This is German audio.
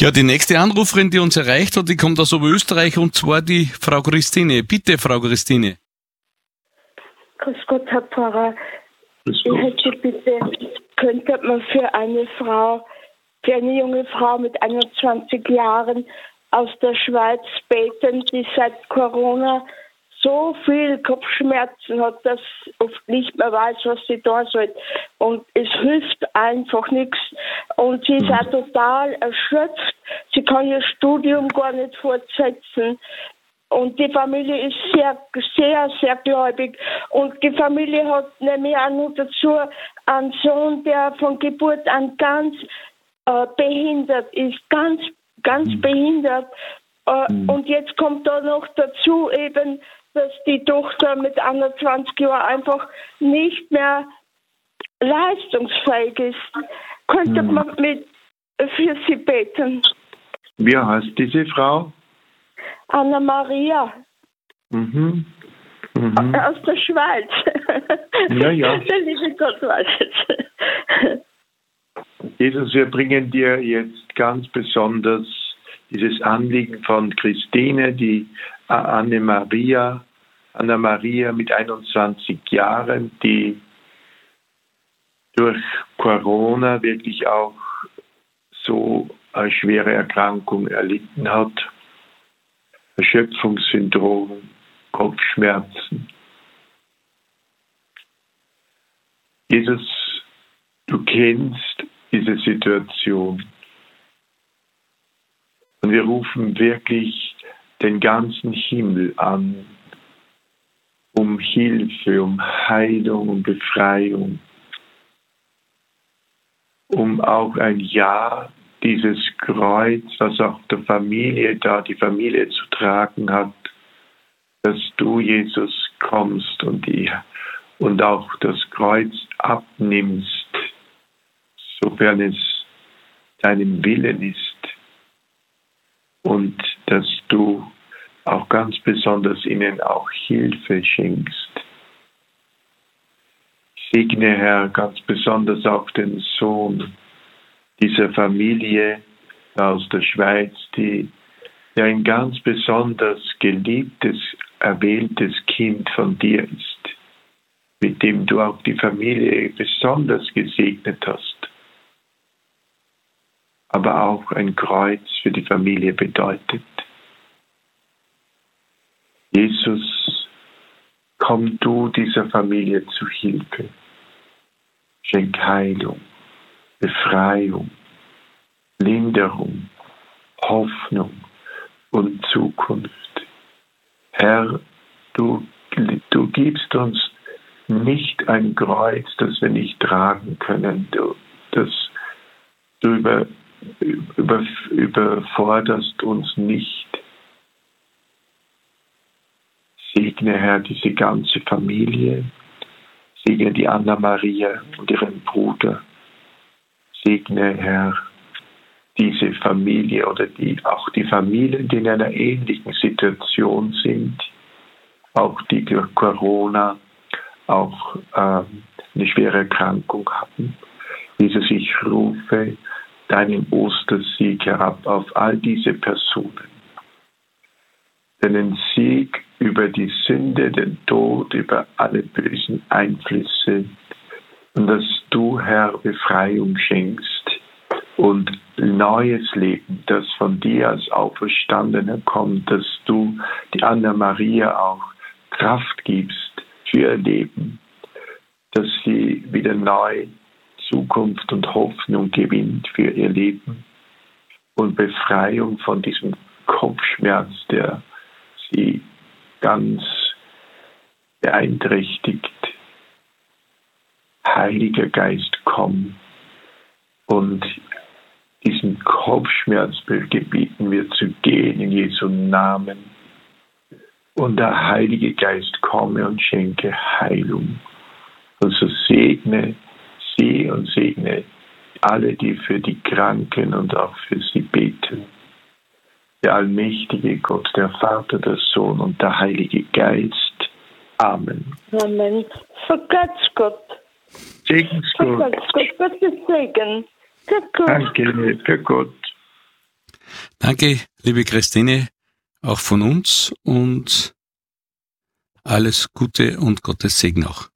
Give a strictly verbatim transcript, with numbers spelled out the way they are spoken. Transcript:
Ja, die nächste Anruferin, die uns erreicht hat, die kommt aus Oberösterreich, und zwar die Frau Christine. Bitte, Frau Christine. Grüß Gott, Herr Pfarrer. Grüß Gott. Ich hätte bitte, könnte man für eine Frau, für eine junge Frau mit einundzwanzig Jahren aus der Schweiz beten, die seit Corona so viel Kopfschmerzen hat, dass sie oft nicht mehr weiß, was sie tun soll. Und es hilft einfach nichts. Und sie ist Mhm. auch total erschöpft. Sie kann ihr Studium gar nicht fortsetzen. Und die Familie ist sehr, sehr, sehr gläubig. Und die Familie hat nämlich auch noch dazu einen Sohn, der von Geburt an ganz äh, behindert ist. Ganz, ganz Mhm. behindert. Äh, Mhm. Und jetzt kommt da noch dazu eben, dass die Tochter mit einundzwanzig Jahren einfach nicht mehr leistungsfähig ist. Könnte Mhm. man mit für sie beten? Wie heißt diese Frau? Anna Maria Mhm. Mhm. aus der Schweiz. Ja, ja. Der liebe Gott weiß es. Jesus, wir bringen dir jetzt ganz besonders dieses Anliegen von Christine, die Anne Maria, Anna Maria mit einundzwanzig Jahren, die durch Corona wirklich auch so eine schwere Erkrankung erlitten hat. Erschöpfungssyndrom, Kopfschmerzen. Jesus, du kennst diese Situation. Und wir rufen wirklich den ganzen Himmel an, um Hilfe, um Heilung, um Befreiung, um auch ein Ja, dieses Kreuz, was auch der Familie da, die Familie zu tragen hat, dass du, Jesus, kommst und, die, und auch das Kreuz abnimmst, sofern es deinem Willen ist. Und dass du auch ganz besonders ihnen auch Hilfe schenkst. Segne, Herr, ganz besonders auch den Sohn dieser Familie aus der Schweiz, die ja ein ganz besonders geliebtes, erwähltes Kind von dir ist, mit dem du auch die Familie besonders gesegnet hast, aber auch ein Kreuz für die Familie bedeutet. Jesus, komm du dieser Familie zu Hilfe. Schenk Heilung, Befreiung, Linderung, Hoffnung und Zukunft. Herr, du, du gibst uns nicht ein Kreuz, das wir nicht tragen können, du, das du über, über, überforderst uns nicht. Segne, Herr, diese ganze Familie. Segne die Anna Maria und ihren Bruder. Segne, Herr, diese Familie oder die, auch die Familien, die in einer ähnlichen Situation sind, auch die durch Corona auch ähm, eine schwere Erkrankung hatten. Jesus, ich rufe deinen Ostersieg herab auf all diese Personen. Deinen Sieg über die Sünde, den Tod, über alle bösen Einflüsse. Und dass du, Herr, Befreiung schenkst und neues Leben, das von dir als Auferstandener kommt, dass du die Anna Maria auch Kraft gibst für ihr Leben, dass sie wieder neu Zukunft und Hoffnung gewinnt für ihr Leben und Befreiung von diesem Kopfschmerz, der sie ganz beeinträchtigt. Heiliger Geist, komm und diesen Kopfschmerz gebieten wir zu gehen in Jesu Namen. Und der Heilige Geist komme und schenke Heilung. Und so segne sie und segne alle, die für die Kranken und auch für sie beten. Der allmächtige Gott, der Vater, der Sohn und der Heilige Geist. Amen. Amen. Vergelt's Gott. Segnes Gott. Vergelt's Gott. Gottes Segen. Für Gott. Danke für Gott. Danke, liebe Christine, auch von uns und alles Gute und Gottes Segen auch.